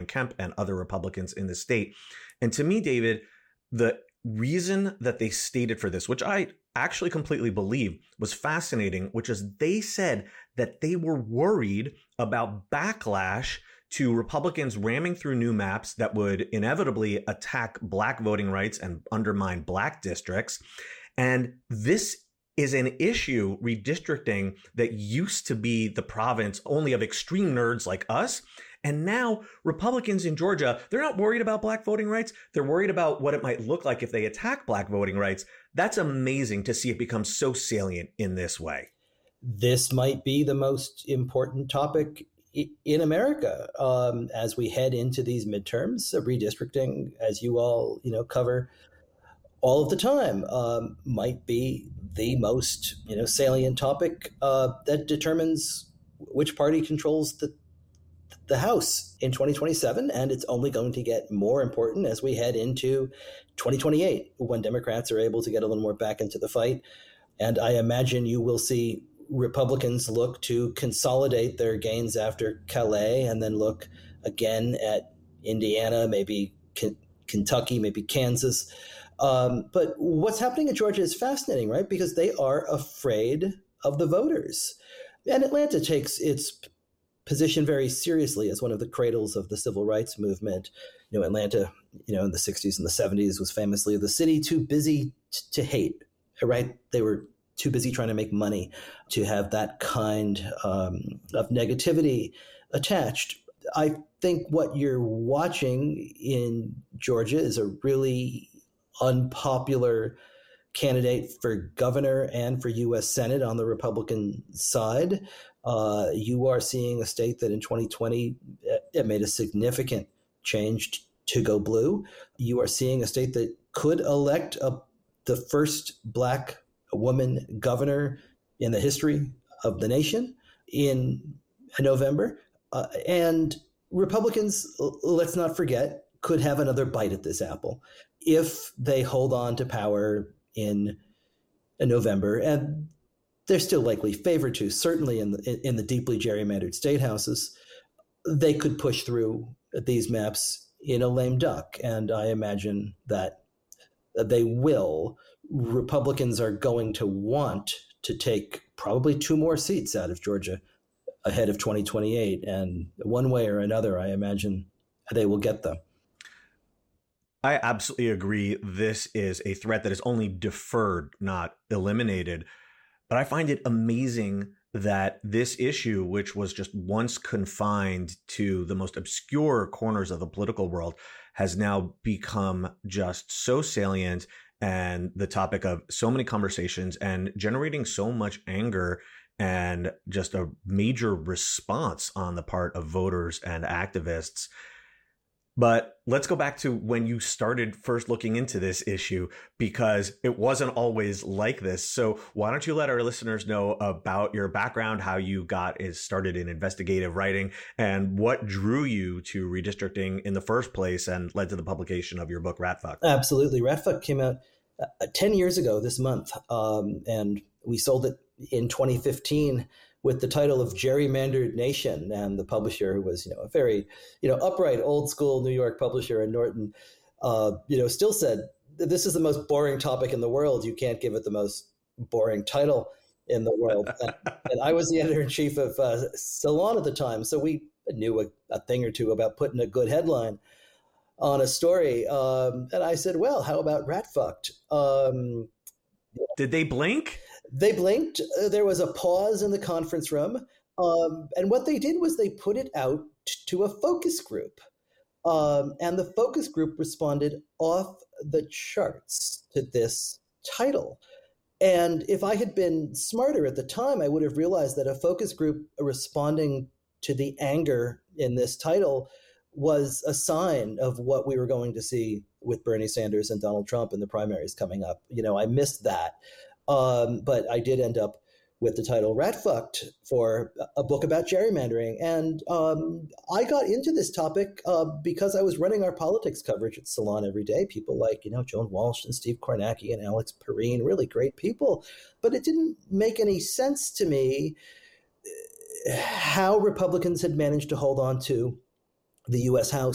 Kemp and other Republicans in the state. And to me, David, the reason that they stated for this, which I actually completely believe, was fascinating, which is they said that they were worried about backlash to Republicans ramming through new maps that would inevitably attack Black voting rights and undermine Black districts. And this is an issue, redistricting, that used to be the province only of extreme nerds like us. And now Republicans in Georgia, they're not worried about Black voting rights. They're worried about what it might look like if they attack Black voting rights. That's amazing to see it become so salient in this way. This might be the most important topic in America as we head into these midterms. Redistricting, as you all cover all of the time, might be the most salient topic that determines which party controls the House in 2027, and it's only going to get more important as we head into 2028, when Democrats are able to get a little more back into the fight. And I imagine you will see Republicans look to consolidate their gains after Calais, and then look again at Indiana, maybe Kentucky, maybe Kansas. But what's happening in Georgia is fascinating, right? Because they are afraid of the voters. And Atlanta takes its position very seriously as one of the cradles of the civil rights movement. Atlanta, in the 60s and the 70s was famously the city too busy to hate, right? They were too busy trying to make money to have that kind of negativity attached. I think what you're watching in Georgia is a really unpopular candidate for governor and for U.S. Senate on the Republican side. You are seeing a state that in 2020 it made a significant change to go blue. You are seeing a state that could elect the first Black woman governor in the history of the nation in November. And Republicans, let's not forget, could have another bite at this apple if they hold on to power in November. And they're still likely favored to, certainly in the deeply gerrymandered state houses. They could push through these maps in a lame duck. And I imagine that they will. Republicans are going to want to take probably 2 more seats out of Georgia ahead of 2028. And one way or another, I imagine they will get them. I absolutely agree. This is a threat that is only deferred, not eliminated. But I find it amazing that this issue, which was just once confined to the most obscure corners of the political world, has now become just so salient and the topic of so many conversations and generating so much anger and just a major response on the part of voters and activists. But let's go back to when you started first looking into this issue, because it wasn't always like this. So why don't you let our listeners know about your background, how you got started in investigative writing, and what drew you to redistricting in the first place and led to the publication of your book, Ratfuck? Absolutely. Ratfuck came out 10 years ago this month, and we sold it in 2015 with the title of Gerrymandered Nation. And the publisher, who was, a very, upright, old school New York publisher in Norton, still said, this is the most boring topic in the world. You can't give it the most boring title in the world. And I was the editor-in-chief of Salon at the time. So we knew a thing or two about putting a good headline on a story. And I said, well, how about Ratfucked? Did they blink? They blinked. There was a pause in the conference room. And what they did was they put it out to a focus group. And the focus group responded off the charts to this title. And if I had been smarter at the time, I would have realized that a focus group responding to the anger in this title was a sign of what we were going to see with Bernie Sanders and Donald Trump in the primaries coming up. I missed that. But I did end up with the title Ratfucked for a book about gerrymandering. And I got into this topic because I was running our politics coverage at Salon every day. People like, Joan Walsh and Steve Kornacki and Alex Perrine, really great people. But it didn't make any sense to me how Republicans had managed to hold on to the U.S. House